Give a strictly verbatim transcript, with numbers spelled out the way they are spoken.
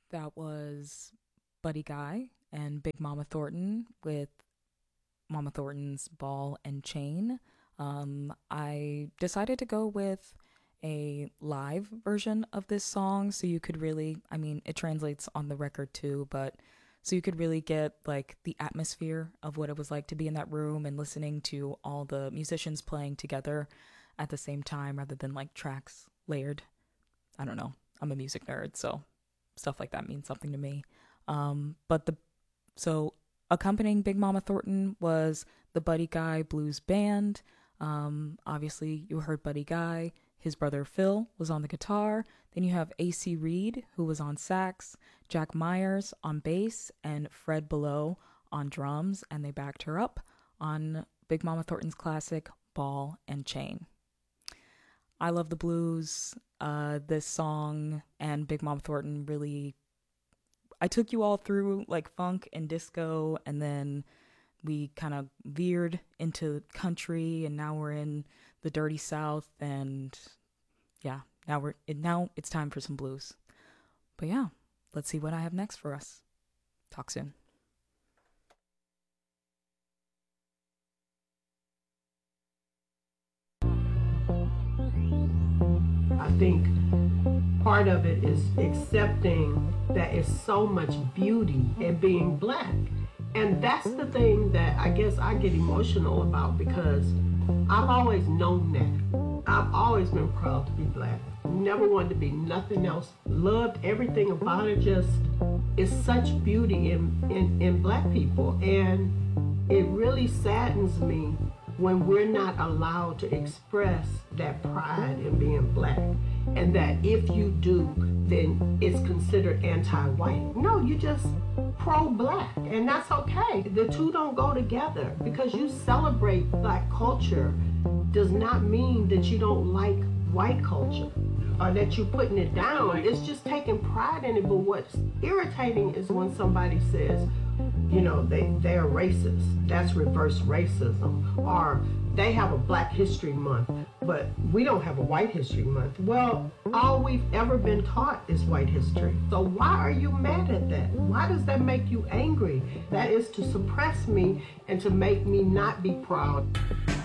That was Buddy Guy and Big Mama Thornton with Mama Thornton's Ball and Chain. Um, I decided to go with a live version of this song so you could really, I mean, it translates on the record too, but so you could really get like the atmosphere of what it was like to be in that room and listening to all the musicians playing together at the same time rather than like tracks layered. I don't know. I'm a music nerd, so stuff like that means something to me. Um, but the so accompanying Big Mama Thornton was the Buddy Guy Blues Band. Um, obviously, you heard Buddy Guy. His brother Phil was on the guitar. Then you have A C Reed, who was on sax, Jack Myers on bass, and Fred Below on drums, and they backed her up on Big Mama Thornton's classic Ball and Chain. I love the blues. Uh, this song and Big Mama Thornton really. I took you all through like funk and disco, and then we kind of veered into country, and now we're in the dirty South, and yeah, now we're now it's time for some blues. But yeah, let's see what I have next for us. Talk soon. I think part of it is accepting that it's so much beauty in being black. And that's the thing that I guess I get emotional about, because I've always known that. I've always been proud to be black. Never wanted to be nothing else. Loved everything about it. Just, it's such beauty in, in, in black people. And it really saddens me when we're not allowed to express that pride in being black, and that if you do, then it's considered anti-white. No, you just pro-black, and that's okay. The two don't go together. Because you celebrate black culture does not mean that you don't like white culture or that you're putting it down. It's just taking pride in it. But what's irritating is when somebody says, you know, they, they're racist. That's reverse racism. Or they have a Black History Month, but we don't have a White History Month. Well, all we've ever been taught is white history. So why are you mad at that? Why does that make you angry? That is to suppress me and to make me not be proud.